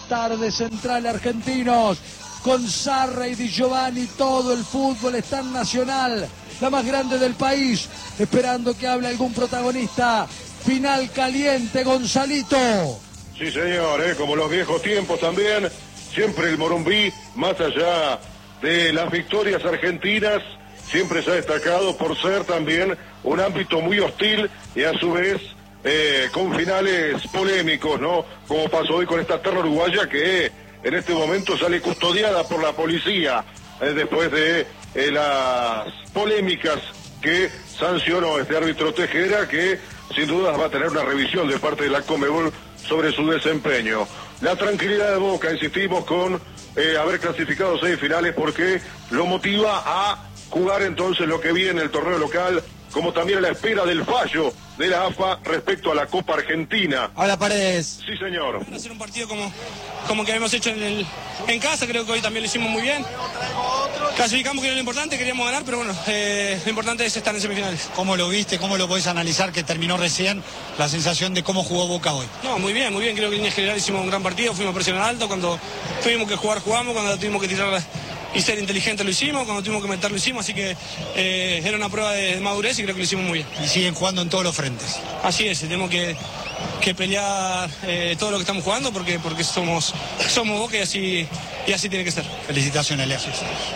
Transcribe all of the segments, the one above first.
tarde Central Argentinos, con Sarra y Di Giovanni, todo el fútbol está en Nacional, la más grande del país, esperando que hable algún protagonista. Final caliente, Gonzalito. Sí, señor, como los viejos tiempos también, siempre el Morumbí, más allá de las victorias argentinas, siempre se ha destacado por ser también un ámbito muy hostil y a su vez con finales polémicos, ¿no? Como pasó hoy con esta terra uruguaya que en este momento sale custodiada por la policía después de las polémicas que sancionó este árbitro Tejera, que sin duda va a tener una revisión de parte de la Conmebol sobre su desempeño. La tranquilidad de Boca, insistimos, con haber clasificado 6 finales, porque lo motiva a jugar entonces lo que viene el torneo local, como también a la espera del fallo de la AFA respecto a la Copa Argentina. Hola, Paredes. Sí, señor. Hacer un partido como que habíamos hecho en casa, creo que hoy también lo hicimos muy bien. Clasificamos, que era lo importante, queríamos ganar, pero bueno, lo importante es estar en semifinales. ¿Cómo lo viste? ¿Cómo lo podés analizar que terminó recién la sensación de cómo jugó Boca hoy? No, muy bien, creo que en línea general hicimos un gran partido, fuimos a presionar alto, cuando tuvimos que jugar jugamos, cuando tuvimos que tirar y ser inteligentes lo hicimos, cuando tuvimos que meter lo hicimos, así que era una prueba de madurez y creo que lo hicimos muy bien. Y siguen jugando en todos los frentes. Así es, tenemos que pelear todo lo que estamos jugando porque somos Boca y así tiene que ser. Felicitaciones, Leo.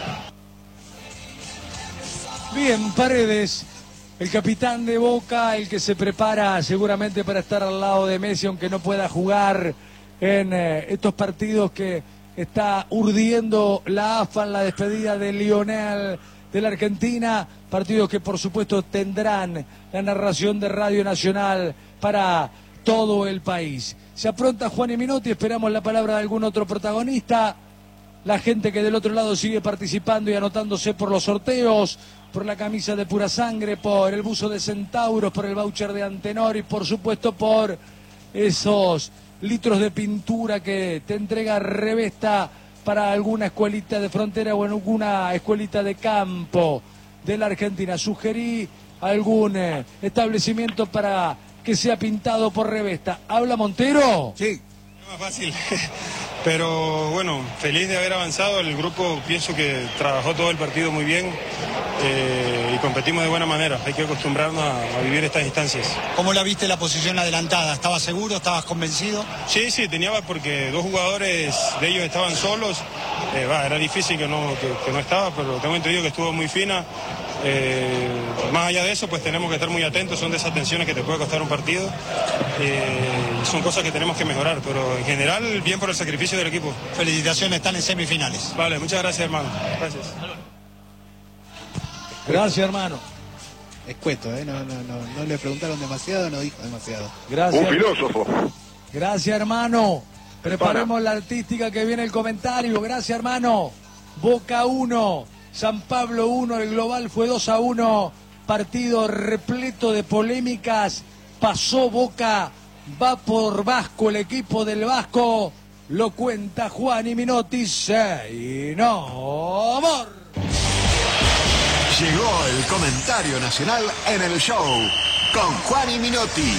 Bien, Paredes, el capitán de Boca, el que se prepara seguramente para estar al lado de Messi, aunque no pueda jugar en estos partidos que está urdiendo la AFA en la despedida de Lionel de la Argentina, partidos que por supuesto tendrán la narración de Radio Nacional para todo el país. Se apronta Juan y Minotti, esperamos la palabra de algún otro protagonista. La gente que del otro lado sigue participando y anotándose por los sorteos, por la camisa de Pura Sangre, por el buzo de Centauros, por el voucher de Antenor y por supuesto por esos litros de pintura que te entrega Revesta para alguna escuelita de frontera o en alguna escuelita de campo de la Argentina. Sugerí algún establecimiento para que sea pintado por Revesta. ¿Habla Montero? Sí. Es más fácil, pero bueno, feliz de haber avanzado. El grupo pienso que trabajó todo el partido muy bien y competimos de buena manera. Hay que acostumbrarnos a vivir estas instancias. ¿Cómo la viste la posición adelantada? ¿Estabas seguro? ¿Estabas convencido? Sí, tenía, porque 2 jugadores de ellos estaban solos. Era difícil que no estaba, pero tengo entendido que estuvo muy fina. Más allá de eso, pues tenemos que estar muy atentos. Son de esas tensiones que te puede costar un partido. Son cosas que tenemos que mejorar, pero en general bien por el sacrificio del equipo. Felicitaciones, están en semifinales. Vale, muchas gracias, hermano. Gracias. Gracias, hermano. Escueto, no le preguntaron demasiado, no dijo demasiado. Gracias. Un filósofo. Gracias, hermano. Preparemos la artística que viene el comentario. Gracias, hermano. Boca 1, San Pablo 1, el global fue 2-1. Partido repleto de polémicas. Pasó Boca, va por Vasco, el equipo del Vasco. Lo cuenta Juan y Minotti. No, amor. Llegó el comentario nacional en el show con Juan y Minotti.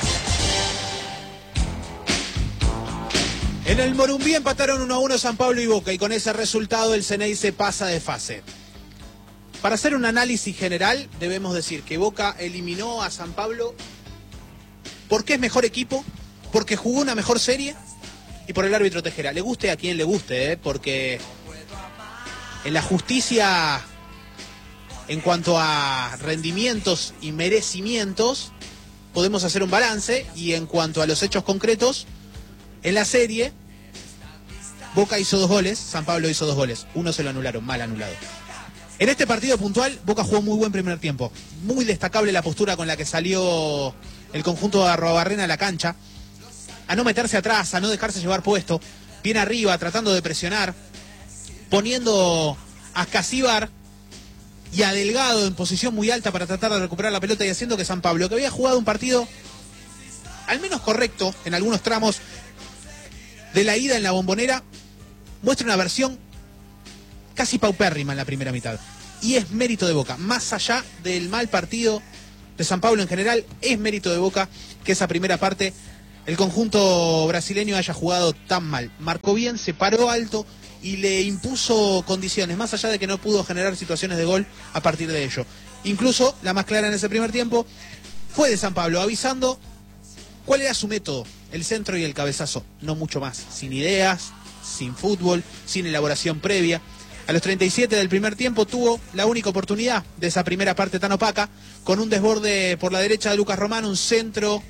En el Morumbí empataron 1-1 San Pablo y Boca, y con ese resultado el Ceneice pasa de fase. Para hacer un análisis general debemos decir que Boca eliminó a San Pablo porque es mejor equipo, porque jugó una mejor serie y por el árbitro Tejera. Le guste a quien le guste, porque en la justicia, en cuanto a rendimientos y merecimientos, podemos hacer un balance, y en cuanto a los hechos concretos, en la serie, Boca hizo 2 goles, San Pablo hizo 2 goles. Uno se lo anularon, mal anulado. En este partido puntual, Boca jugó muy buen primer tiempo. Muy destacable la postura con la que salió el conjunto de Arruabarrena a la cancha. A no meterse atrás, a no dejarse llevar puesto. Bien arriba, tratando de presionar. Poniendo a Casíbar y a Delgado en posición muy alta para tratar de recuperar la pelota, y haciendo que San Pablo, que había jugado un partido al menos correcto en algunos tramos de la ida en la Bombonera, muestra una versión casi paupérrima en la primera mitad. Y es mérito de Boca, más allá del mal partido de San Pablo en general, es mérito de Boca que esa primera parte el conjunto brasileño haya jugado tan mal. Marcó bien, se paró alto y le impuso condiciones, más allá de que no pudo generar situaciones de gol a partir de ello. Incluso la más clara en ese primer tiempo fue de San Pablo, avisando cuál era su método, el centro y el cabezazo, no mucho más, sin ideas, sin fútbol, sin elaboración previa. A los 37 del primer tiempo tuvo la única oportunidad de esa primera parte tan opaca, con un desborde por la derecha de Lucas Ramón, un centro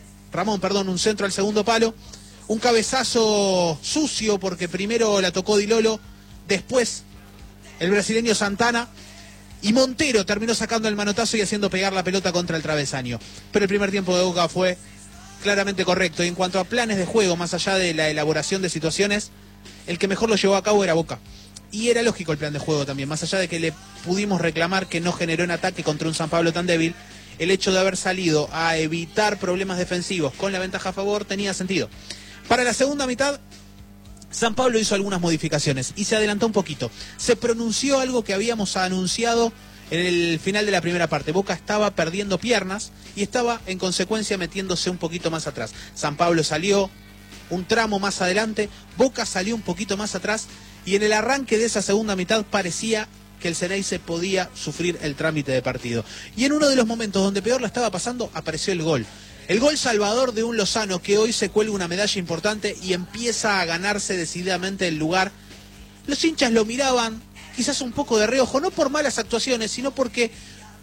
al segundo palo, un cabezazo sucio porque primero la tocó Di Lolo, después el brasileño Santana, y Montero terminó sacando el manotazo y haciendo pegar la pelota contra el travesaño. Pero el primer tiempo de Boca fue claramente correcto. Y en cuanto a planes de juego, más allá de la elaboración de situaciones, el que mejor lo llevó a cabo era Boca. Y era lógico el plan de juego también, más allá de que le pudimos reclamar que no generó en ataque contra un San Pablo tan débil, el hecho de haber salido a evitar problemas defensivos con la ventaja a favor tenía sentido. Para la segunda mitad, San Pablo hizo algunas modificaciones y se adelantó un poquito. Se pronunció algo que habíamos anunciado en el final de la primera parte. Boca estaba perdiendo piernas y estaba en consecuencia metiéndose un poquito más atrás. San Pablo salió un tramo más adelante, Boca salió un poquito más atrás y en el arranque de esa segunda mitad parecía que el Ceneice podía sufrir el trámite de partido. Y en uno de los momentos donde peor la estaba pasando apareció el gol. El gol salvador de un Lozano que hoy se cuelga una medalla importante y empieza a ganarse decididamente el lugar. Los hinchas lo miraban quizás un poco de reojo, no por malas actuaciones, sino porque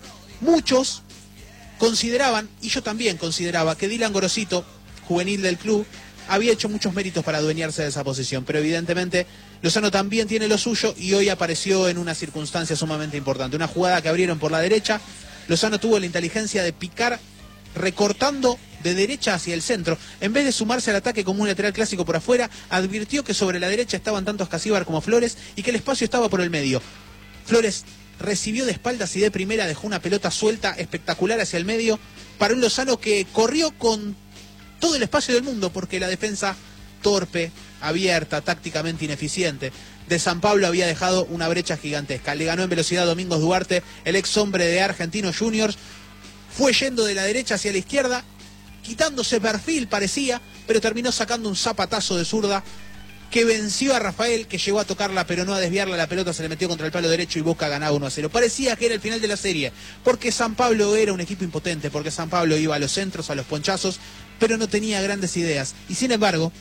muchos consideraban, y yo también consideraba, que Dylan Gorosito, juvenil del club, había hecho muchos méritos para adueñarse de esa posición, pero evidentemente Lozano también tiene lo suyo y hoy apareció en una circunstancia sumamente importante. Una jugada que abrieron por la derecha, Lozano tuvo la inteligencia de picar recortando de derecha hacia el centro. En vez de sumarse al ataque como un lateral clásico por afuera, advirtió que sobre la derecha estaban tanto Escasíbar como Flores y que el espacio estaba por el medio. Flores recibió de espaldas y de primera dejó una pelota suelta espectacular hacia el medio para un Lozano que corrió con todo el espacio del mundo porque la defensa torpe, abierta, tácticamente ineficiente de San Pablo había dejado una brecha gigantesca. Le ganó en velocidad Domingos Duarte, el ex hombre de Argentinos Juniors. Fue yendo de la derecha hacia la izquierda, quitándose perfil parecía, pero terminó sacando un zapatazo de zurda que venció a Rafael, que llegó a tocarla pero no a desviarla, la pelota se le metió contra el palo derecho y Boca ganaba 1-0. Parecía que era el final de la serie, porque San Pablo era un equipo impotente, porque San Pablo iba a los centros, a los ponchazos, pero no tenía grandes ideas. Y sin embargo,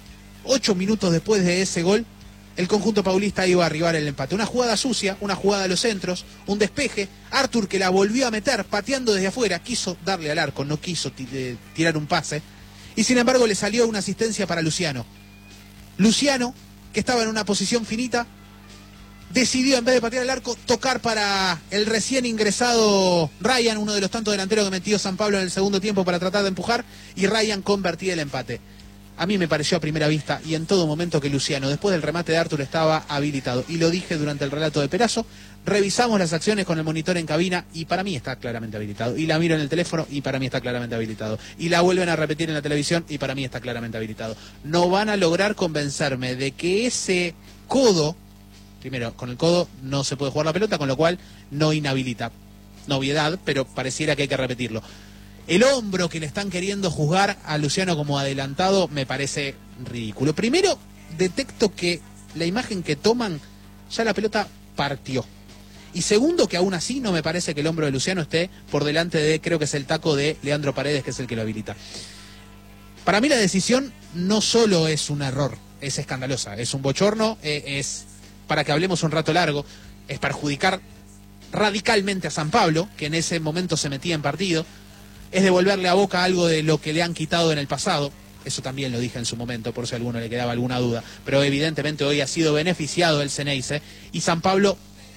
8 minutos después de ese gol, el conjunto paulista iba a arribar el empate. Una jugada sucia, una jugada a los centros, un despeje. Artur, que la volvió a meter pateando desde afuera, quiso darle al arco, no quiso tirar un pase. Y sin embargo le salió una asistencia para Luciano. Luciano, que estaba en una posición finita, decidió en vez de patear al arco, tocar para el recién ingresado Ryan, uno de los tantos delanteros que metió San Pablo en el segundo tiempo para tratar de empujar, y Ryan convertía el empate. A mí me pareció a primera vista y en todo momento que Luciano, después del remate de Artur, estaba habilitado. Y lo dije durante el relato de Perazo, revisamos las acciones con el monitor en cabina y para mí está claramente habilitado. Y la miro en el teléfono y para mí está claramente habilitado. Y la vuelven a repetir en la televisión y para mí está claramente habilitado. No van a lograr convencerme de que ese codo, primero, con el codo no se puede jugar la pelota, con lo cual no inhabilita. Novedad, pero pareciera que hay que repetirlo. El hombro que le están queriendo juzgar a Luciano como adelantado me parece ridículo. Primero, detecto que la imagen que toman, ya la pelota partió. Y segundo, que aún así no me parece que el hombro de Luciano esté por delante de, creo que es el taco de Leandro Paredes, que es el que lo habilita. Para mí la decisión no solo es un error, es escandalosa, es un bochorno, es para que hablemos un rato largo, es perjudicar radicalmente a San Pablo, que en ese momento se metía en partido. Es devolverle a Boca algo de lo que le han quitado en el pasado. Eso también lo dije en su momento, por si a alguno le quedaba alguna duda. Pero evidentemente hoy ha sido beneficiado el Ceneice y San Pablo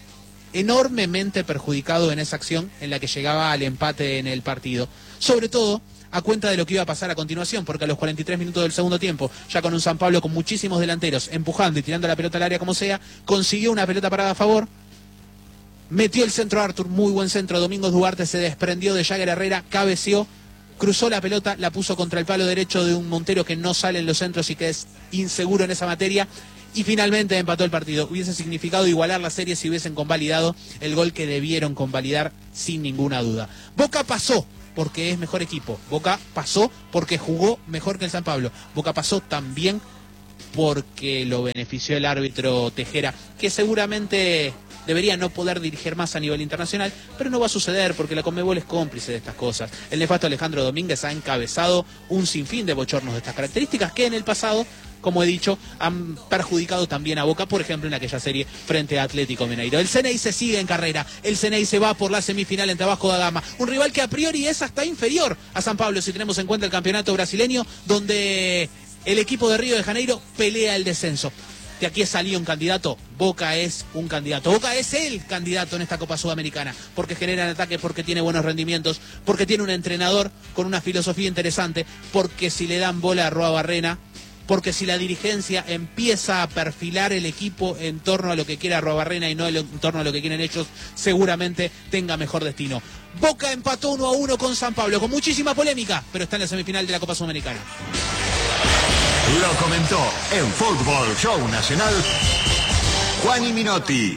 enormemente perjudicado en esa acción en la que llegaba al empate en el partido. Sobre todo a cuenta de lo que iba a pasar a continuación, porque a los 43 minutos del segundo tiempo, ya con un San Pablo con muchísimos delanteros empujando y tirando la pelota al área como sea, consiguió una pelota parada a favor. Metió el centro Artur, muy buen centro. Domingos Duarte se desprendió de Jagger Herrera, cabeceó, cruzó la pelota, la puso contra el palo derecho de un Montero que no sale en los centros y que es inseguro en esa materia. Y finalmente empató el partido. Hubiese significado igualar la serie si hubiesen convalidado el gol que debieron convalidar sin ninguna duda. Boca pasó porque es mejor equipo. Boca pasó porque jugó mejor que el San Pablo. Boca pasó también porque lo benefició el árbitro Tejera, que seguramente debería no poder dirigir más a nivel internacional, pero no va a suceder porque la Conmebol es cómplice de estas cosas. El nefasto Alejandro Domínguez ha encabezado un sinfín de bochornos de estas características que en el pasado, como he dicho, han perjudicado también a Boca, por ejemplo, en aquella serie frente a Atlético Mineiro. El CNI se sigue en carrera, el CNI se va por la semifinal ante Vasco da Gama, un rival que a priori es hasta inferior a San Pablo, si tenemos en cuenta el campeonato brasileño, donde el equipo de Río de Janeiro pelea el descenso. De aquí salió un candidato, Boca es un candidato. Boca es el candidato en esta Copa Sudamericana, porque genera ataque, porque tiene buenos rendimientos, porque tiene un entrenador con una filosofía interesante, porque si le dan bola a Roa Barrena, porque si la dirigencia empieza a perfilar el equipo en torno a lo que quiere Arrobarrena y no en torno a lo que quieren ellos, seguramente tenga mejor destino. Boca empató 1-1 con San Pablo, con muchísima polémica, pero está en la semifinal de la Copa Sudamericana. Lo comentó en Fútbol Show Nacional Juani Minotti.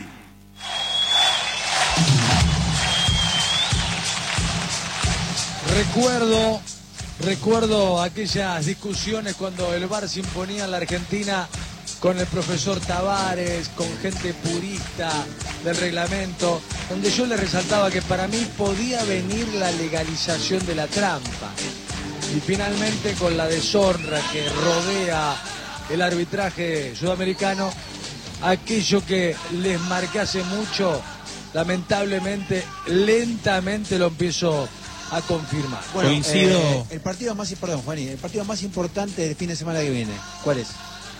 Recuerdo aquellas discusiones cuando el VAR se imponía en la Argentina con el profesor Tavares, con gente purista del reglamento, donde yo le resaltaba que para mí podía venir la legalización de la trampa. Y finalmente, con la deshonra que rodea el arbitraje sudamericano, aquello que les marqué hace mucho, lamentablemente, lentamente lo empiezo a confirmar. Bueno, coincido. El partido más importante del fin de semana que viene, ¿cuál es?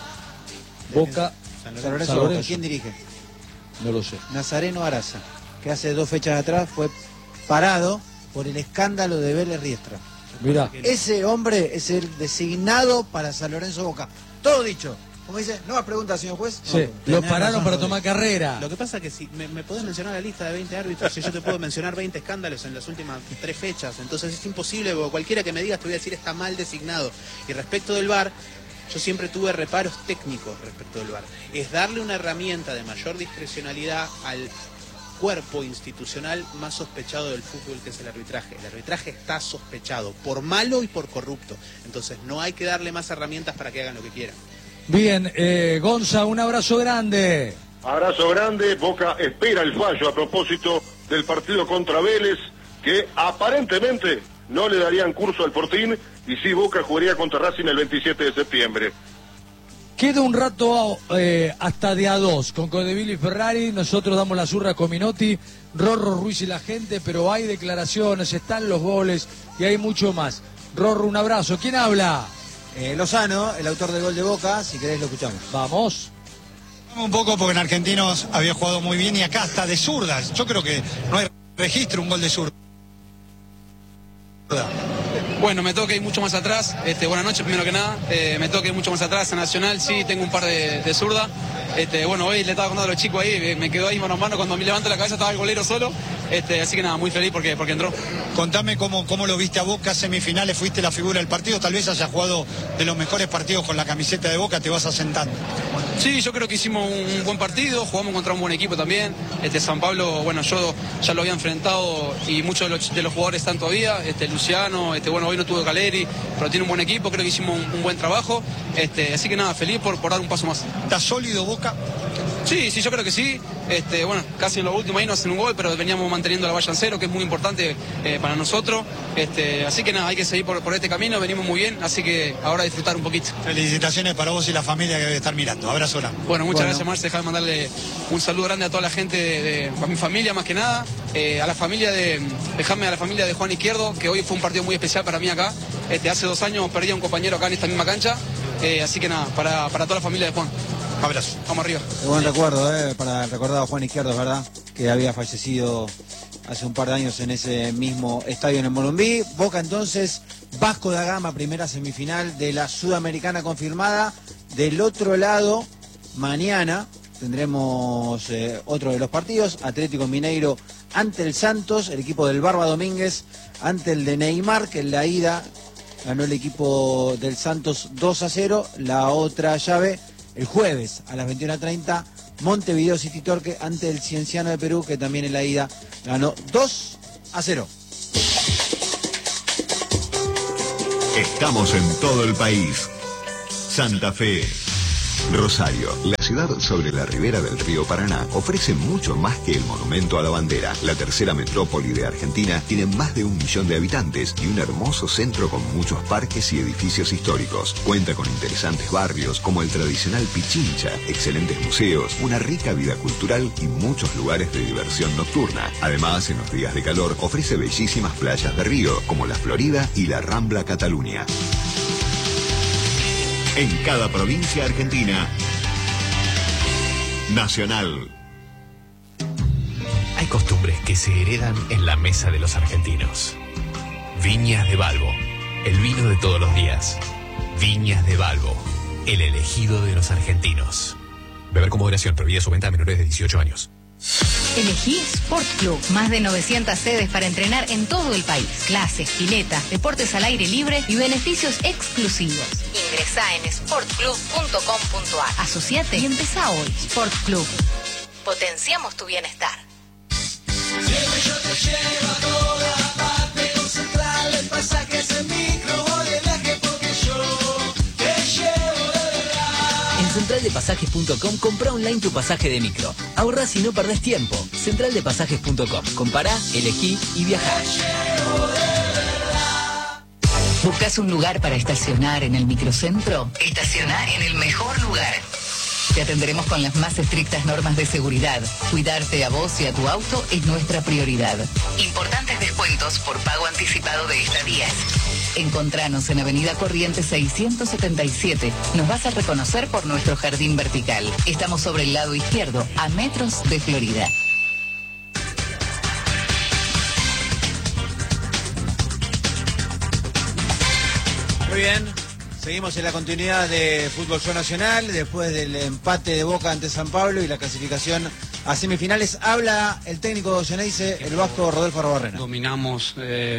Boca, San San Lorenzo. Lorenzo. ¿Quién dirige? No lo sé. Nazareno Araza, que hace 2 fechas atrás fue parado por el escándalo de Vélez Riestra. Mirá. Ese hombre es el designado para San Lorenzo Boca. Todo dicho. Como dice, no más preguntas, señor juez. Sí, lo pararon para tomar carrera. Lo que pasa es que si me podés mencionar la lista de 20 árbitros y yo te puedo mencionar 20 escándalos en las últimas 3 fechas, entonces es imposible, porque cualquiera que me digas te voy a decir está mal designado. Y respecto del VAR, yo siempre tuve reparos técnicos respecto del VAR. Es darle una herramienta de mayor discrecionalidad al cuerpo institucional más sospechado del fútbol, que es el arbitraje. El arbitraje está sospechado por malo y por corrupto. Entonces no hay que darle más herramientas para que hagan lo que quieran. Bien, Gonza, un abrazo grande. Abrazo grande. Boca espera el fallo a propósito del partido contra Vélez, que aparentemente no le darían curso al Fortín, y sí, Boca jugaría contra Racing el 27 de septiembre. Queda un rato hasta de A2 con Codeville y Ferrari. Nosotros damos la zurra con Minotti, Rorro, Ruiz y la gente, pero hay declaraciones, están los goles y hay mucho más. Rorro, un abrazo. ¿Quién habla? Lozano, el autor del gol de Boca, si querés lo escuchamos. Vamos. Un poco porque en Argentinos había jugado muy bien y acá hasta de zurdas. Yo creo que no hay registro un gol de zurda. Bueno, me toca ir mucho más atrás. Buenas noches, primero que nada. Me toca ir mucho más atrás a Nacional. Sí, tengo un par de zurdas. Bueno, hoy le estaba contando a los chicos ahí, me quedó ahí mano a mano. Cuando me levanto la cabeza estaba el golero solo. Así que nada, muy feliz porque entró. Contame cómo lo viste a Boca, semifinales, fuiste la figura del partido. Tal vez hayas jugado de los mejores partidos con la camiseta de Boca, te vas asentando. Sí, yo creo que hicimos un buen partido, jugamos contra un buen equipo también. San Pablo, bueno, yo ya lo había enfrentado y muchos de los jugadores están todavía. Luciano, bueno, hoy no tuvo Caleri, pero tiene un buen equipo, creo que hicimos un buen trabajo. Así que nada, feliz por dar un paso más. ¿Está sólido Boca? Sí, yo creo que sí. Bueno, casi en lo último ahí no hacen un gol, pero veníamos manteniendo la valla en cero, que es muy importante para nosotros. Así que nada, hay que seguir por este camino, venimos muy bien, así que ahora disfrutar un poquito. Felicitaciones para vos y la familia que debe estar mirando. Abrazo grande. Bueno, muchas gracias, Marce. Déjame mandarle un saludo grande a toda la gente, a mi familia más que nada, a la familia dejame a la familia de Juan Izquierdo, que hoy fue un partido muy especial para mí acá. Hace 2 años perdí a un compañero acá en esta misma cancha, así que nada, para toda la familia de Juan. Abrazo. Vamos arriba. Qué buen recuerdo, para el recordado Juan Izquierdo, es verdad, que había fallecido hace un par de años en ese mismo estadio en el Morumbí. Boca entonces, Vasco da Gama, primera semifinal de la Sudamericana confirmada. Del otro lado, mañana tendremos otro de los partidos, Atlético Mineiro ante el Santos, el equipo del Barba Domínguez ante el de Neymar, que en la ida ganó el equipo del Santos 2-0, la otra llave el jueves a las 21:30, Montevideo City Torque ante el Cienciano de Perú, que también en la ida ganó 2-0. Estamos en todo el país. Santa Fe, Rosario, la ciudad sobre la ribera del río Paraná, ofrece mucho más que el monumento a la bandera. La tercera metrópoli de Argentina tiene más de 1 millón de habitantes y un hermoso centro con muchos parques y edificios históricos. Cuenta con interesantes barrios como el tradicional Pichincha, excelentes museos, una rica vida cultural y muchos lugares de diversión nocturna. Además, en los días de calor ofrece bellísimas playas de río como la Florida y la Rambla Cataluña. En cada provincia argentina. Nacional. Hay costumbres que se heredan en la mesa de los argentinos. Viñas de Balbo, el vino de todos los días. Viñas de Balbo, el elegido de los argentinos. Beber con moderación, prohibida su venta a menores de 18 años. Elegí Sport Club. Más de 900 sedes para entrenar en todo el país. Clases, piletas, deportes al aire libre y beneficios exclusivos. Ingresá en sportclub.com.ar. Asociate y empezá hoy. Sport Club. Potenciamos tu bienestar. Siempre yo te llevo a toda parte con Central de Pasajes en micro. Voy de viaje porque yo te llevo de verdad. En centraldepasajes.com compra online tu pasaje de micro. Ahorrás y no perdés tiempo. Centraldepasajes.com. Compará, elegí y viajá. ¿Buscas un lugar para estacionar en el microcentro? Estaciona en el mejor lugar. Te atenderemos con las más estrictas normas de seguridad. Cuidarte a vos y a tu auto es nuestra prioridad. Importantes descuentos por pago anticipado de estadías. Encontranos en Avenida Corrientes 677. Nos vas a reconocer por nuestro jardín vertical. Estamos sobre el lado izquierdo, a metros de Florida. Muy bien, seguimos en la continuidad de Fútbol Show Nacional, después del empate de Boca ante San Pablo y la clasificación a semifinales. Habla el técnico Geneise, el vasco Rodolfo Arbarrena. Dominamos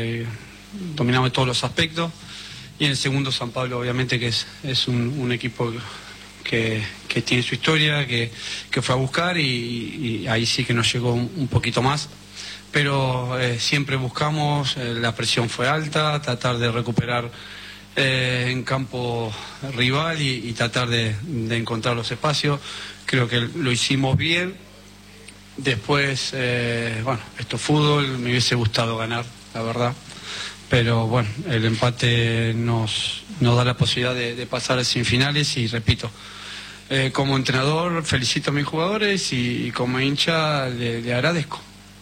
todos los aspectos y en el segundo San Pablo obviamente que es un equipo que tiene su historia, que fue a buscar y ahí sí que nos llegó un poquito más. Pero siempre buscamos, la presión fue alta, tratar de recuperar en campo rival y tratar de encontrar los espacios. Creo que lo hicimos bien. Después, bueno, esto es fútbol, me hubiese gustado ganar, la verdad. Pero bueno, el empate nos da la posibilidad de pasar a semifinales y repito, como entrenador felicito a mis jugadores y como hincha le agradezco.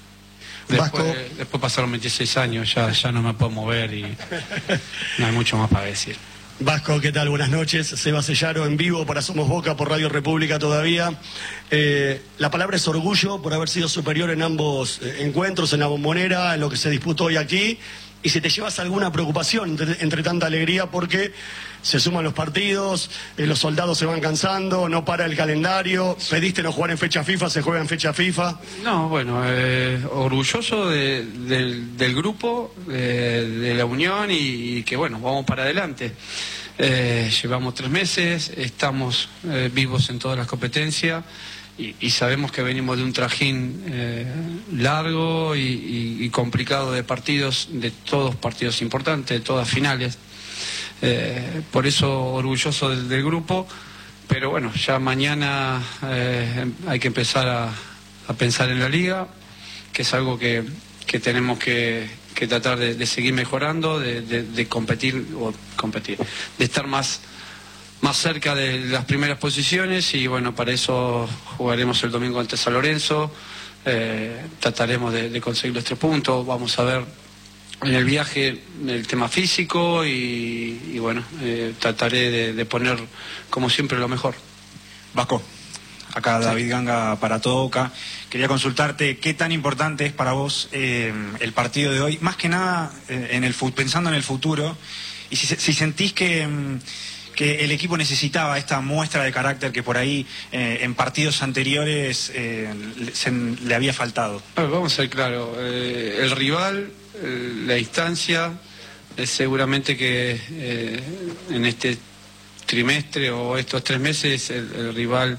Después pasaron 26 años, ya no me puedo mover y no hay mucho más para decir. Vasco, ¿qué tal? Buenas noches. Seba Sellaro en vivo para Somos Boca por Radio República todavía. La palabra es orgullo por haber sido superior en ambos encuentros, en la Bombonera, en lo que se disputó hoy aquí. Y si te llevas alguna preocupación entre tanta alegría porque se suman los partidos, los soldados se van cansando, no para el calendario, pediste no jugar en fecha FIFA, se juega en fecha FIFA. No, bueno, orgulloso del grupo, de la unión y que bueno, vamos para adelante. Llevamos 3 meses, estamos vivos en todas las competencias. Y sabemos que venimos de un trajín largo y complicado de partidos, de todos partidos importantes, de todas finales. Por eso orgulloso del grupo, pero bueno, ya mañana hay que empezar a pensar en la liga, que es algo que tenemos que tratar de seguir mejorando, de competir, de estar más cerca de las primeras posiciones y bueno, para eso jugaremos el domingo ante San Lorenzo, trataremos de conseguir los 3 puntos, vamos a ver en el viaje el tema físico y bueno, trataré de poner como siempre lo mejor. Vasco, acá David Ganga para Todo Boca, quería consultarte qué tan importante es para vos el partido de hoy, más que nada pensando en el futuro y si sentís que el equipo necesitaba esta muestra de carácter que por ahí en partidos anteriores le había faltado. Vamos a ser claros, el rival, la distancia, seguramente que en este trimestre o estos 3 meses el rival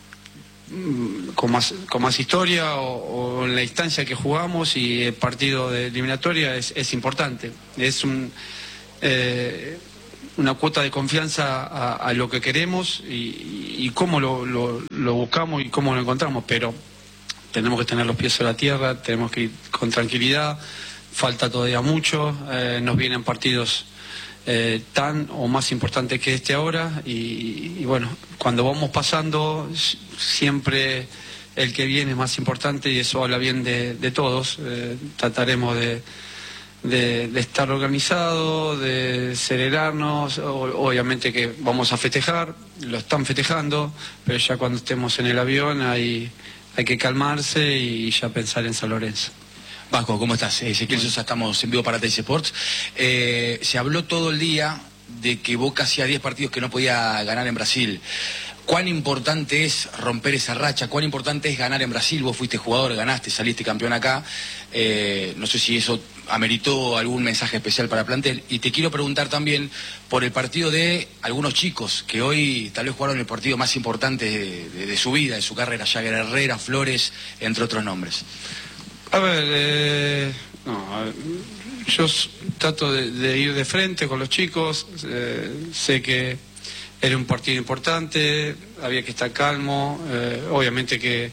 con más historia o en la instancia que jugamos y el partido de eliminatoria es importante. una cuota de confianza a lo que queremos y cómo lo buscamos y cómo lo encontramos, pero tenemos que tener los pies sobre la tierra, tenemos que ir con tranquilidad, falta todavía mucho, nos vienen partidos tan o más importantes que este ahora y bueno, cuando vamos pasando siempre el que viene es más importante y eso habla bien de todos. Trataremos de estar organizados, de acelerarnos, obviamente que vamos a festejar, lo están festejando, pero ya cuando estemos en el avión hay que calmarse y ya pensar en San Lorenzo. Vasco, ¿cómo estás? Ezequiel Sosa, estamos en vivo para TC Sports. Se habló todo el día de que Boca hacía 10 partidos que no podía ganar en Brasil. ¿Cuán importante es romper esa racha? ¿Cuán importante es ganar en Brasil? Vos fuiste jugador, ganaste, saliste campeón acá. No sé si eso ameritó algún mensaje especial para plantel. Y te quiero preguntar también por el partido de algunos chicos que hoy tal vez jugaron el partido más importante de su vida, de su carrera. Jagger Herrera, Flores, entre otros nombres. A ver, yo trato de ir de frente con los chicos. Sé que era un partido importante, había que estar calmo, obviamente que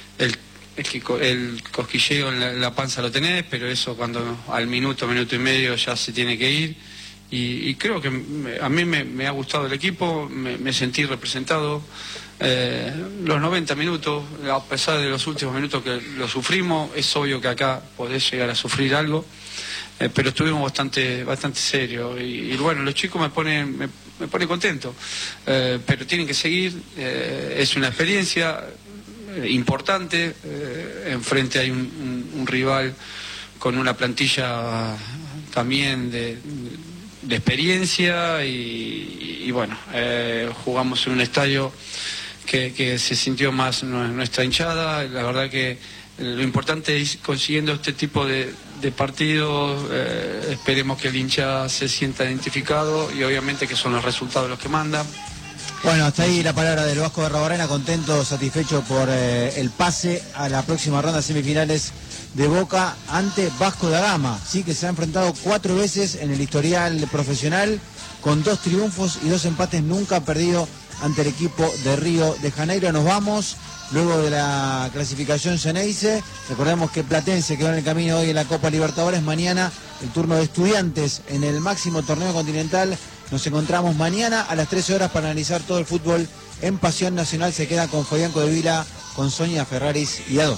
el cosquilleo en la panza lo tenés, pero eso cuando al minuto y medio ya se tiene que ir, y creo que a mí me ha gustado el equipo, me sentí representado, los 90 minutos, a pesar de los últimos minutos que lo sufrimos, es obvio que acá podés llegar a sufrir algo, pero estuvimos bastante serios, y bueno, los chicos me pone contento, pero tienen que seguir, es una experiencia importante, enfrente hay un rival con una plantilla también de experiencia y bueno, jugamos en un estadio que se sintió más nuestra hinchada. La verdad que lo importante es consiguiendo este tipo de partidos, esperemos que el hincha se sienta identificado y obviamente que son los resultados los que mandan. Bueno, hasta ahí la palabra del Vasco de Rabarrena, contento, satisfecho por el pase a la próxima ronda de semifinales de Boca ante Vasco da Gama, sí, que se ha enfrentado 4 veces en el historial profesional, con 2 triunfos y 2 empates, nunca ha perdido ante el equipo de Río de Janeiro. Nos vamos luego de la clasificación Ceneice. Recordemos que Platense quedó en el camino hoy en la Copa Libertadores. Mañana el turno de Estudiantes en el máximo torneo continental. Nos encontramos mañana a las 13 horas para analizar todo el fútbol en Pasión Nacional. Se queda con Fabián Codevila, con Sonia Ferraris y A2.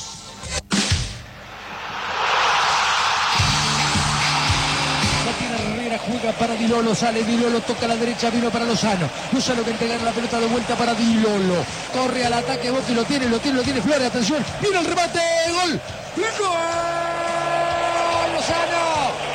Juega para Di Lolo, sale Di Lolo, toca a la derecha, vino para Lozano que entrega la pelota de vuelta para Di Lolo, corre al ataque, Boca, lo tiene Flores, atención, viene el remate, gol, ¡gol! Lozano,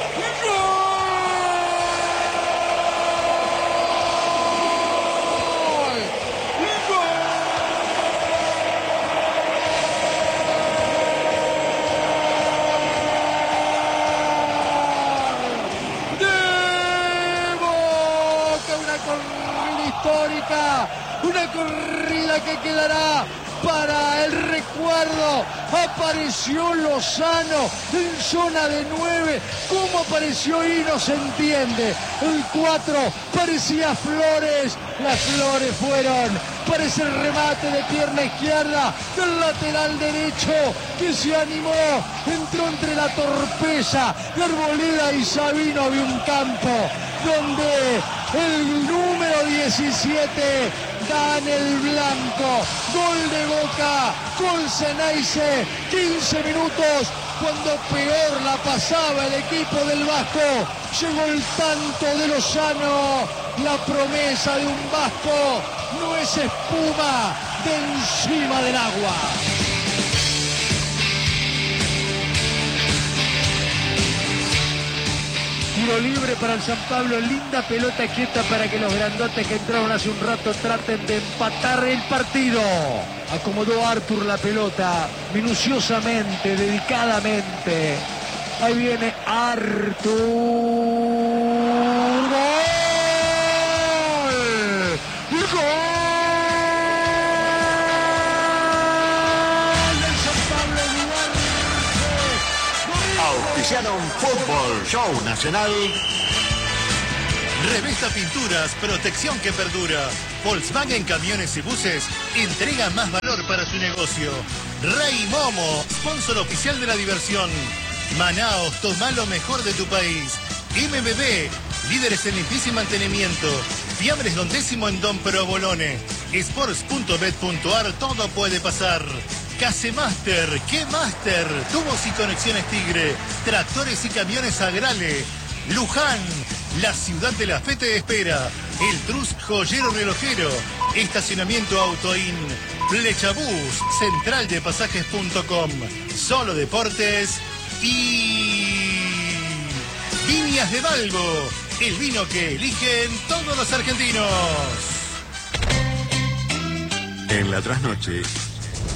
una corrida que quedará para el recuerdo. Apareció Lozano en zona de 9. ¿Cómo apareció ahí? No se entiende. El 4 parecía Flores. Las Flores fueron para ese remate de pierna izquierda del lateral derecho que se animó. Entró entre la torpeza de Arboleda y Sabino. Había un campo donde el número 17 da en el blanco. Gol de Boca, gol Ceneice, 15 minutos cuando peor la pasaba el equipo del Vasco. Llegó el tanto de Lozano, la promesa de un Vasco no es espuma de encima del agua. Tiro libre para el San Pablo, linda pelota quieta para que los grandotes que entraron hace un rato traten de empatar el partido. Acomodó Artur la pelota minuciosamente, dedicadamente. Ahí viene Artur. ¡Gol! ¡Gol! del San Pablo Auspiciaron Fútbol Show Nacional Revesta Pinturas, protección que perdura. Volkswagen Camiones y Buses entrega más valor para su negocio. Rey Momo, sponsor oficial de la diversión. Manaos, toma lo mejor de tu país. MBB, líderes en limpieza y mantenimiento. Fiambres Don Décimo en Don Provolone. Sports.bet.ar, todo puede pasar. Casemaster, ¿qué Master? Tubos y conexiones Tigre. Tractores y camiones Agrale. Luján, la ciudad de la fe te espera. El Trus Joyero Relojero. Estacionamiento Autoin. Flechabús, central de pasajes.com. Solo Deportes y Viñas de Balbo, el vino que eligen todos los argentinos. En la trasnoche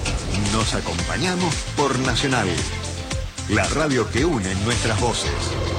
nos acompañamos por Nacional, la radio que une nuestras voces.